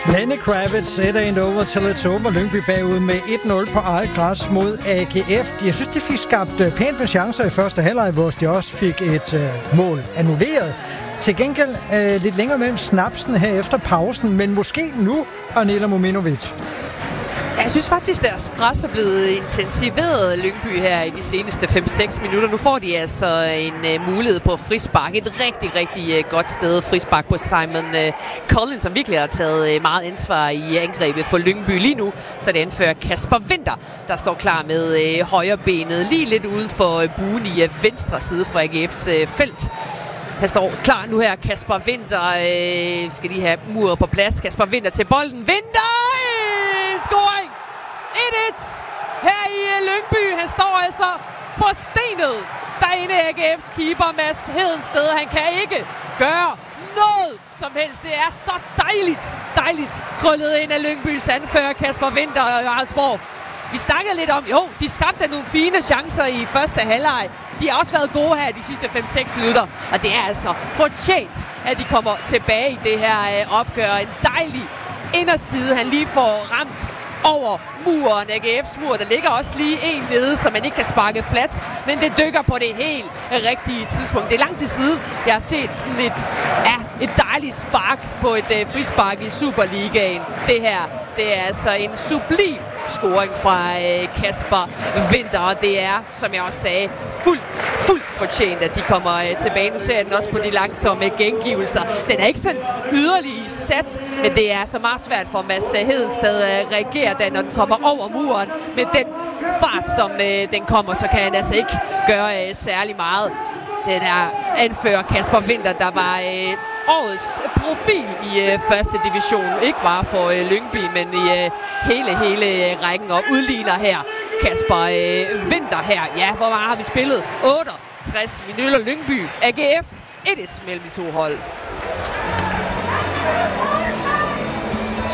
Lenny Kravitz, It Ain't Over Till It's Over. Lyngby bagud med 1-0 på eget græs mod AGF. Jeg synes, de fik skabt pænt med chancer i første halvleg, hvor de også fik et mål annulleret. Til gengæld lidt længere mellem snapsen her efter pausen, men måske nu, Anela Mominovic. Jeg synes faktisk, deres pres er blevet intensiveret Lyngby her i de seneste 5-6 minutter. Nu får de altså en mulighed på frispark. Et rigtig, rigtig godt sted. Frispark på Simon Collins, som virkelig har taget meget ansvar i angrebet for Lyngby lige nu. Så det anfører Kasper Winther, der står klar med højre benet lige lidt uden for buen i venstre side for AGF's felt. Han står klar nu her, Kasper Winther. Skal lige have muret på plads. Kasper Winther til bolden. Winther! Scoring! 1-1 her i Lyngby. Han står altså forstenet derinde af AGF's keeper, Mads Hedensted. Han kan ikke gøre noget som helst. Det er så dejligt krøllet ind af Lyngbys anfører Kasper Winther og Jørgensborg. Vi snakkede lidt om, de skabte nogle fine chancer i første halvleg. De har også været gode her de sidste 5-6 minutter, og det er altså fortjent, at de kommer tilbage i det her opgør. En dejlig inderside, han lige får ramt over muren, AGF's mur. Der ligger også lige en nede, så man ikke kan sparke flat, men det dykker på det helt rigtige tidspunkt. Det er lang tid siden, jeg har set sådan et dejligt spark på et frispark i Superligaen. Det her, det er altså en sublim scoring fra Kasper Winther, og det er, som jeg også sagde, fuldt fortjent, at de kommer tilbage. Nu ser jeg den også på de langsomme gengivelser. Den er ikke sådan yderlig sat, men det er så meget svært for Mads Hedensted at reagere, da når den kommer over muren. Med den fart, som den kommer, så kan han altså ikke gøre særlig meget. Den er anfører Kasper Winther, der var årets profil i første division. Ikke bare for Lyngby, men i hele rækken, og udligner her Kasper Winther her. Ja, hvor har vi spillet? 68 minutter. Lyngby, AGF, 1-1 mellem de to hold.